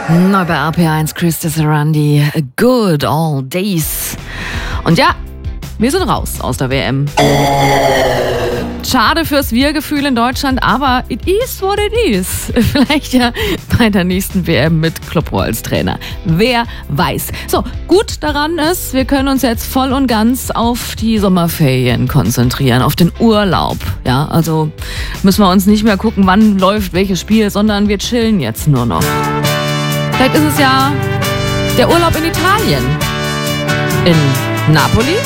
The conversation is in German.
Neu bei RP1, Christa Sarandi, Good Old Days. Und ja, wir sind raus aus der WM. Schade fürs Wir-Gefühl in Deutschland, aber it is what it is. Vielleicht ja bei der nächsten WM mit Kloppo als Trainer. Wer weiß. So, gut daran ist, wir können uns jetzt voll und ganz auf die Sommerferien konzentrieren, auf den Urlaub. Ja, also müssen wir uns nicht mehr gucken, wann läuft welches Spiel, sondern wir chillen jetzt nur noch. Vielleicht ist es ja der Urlaub in Italien. In Napoli?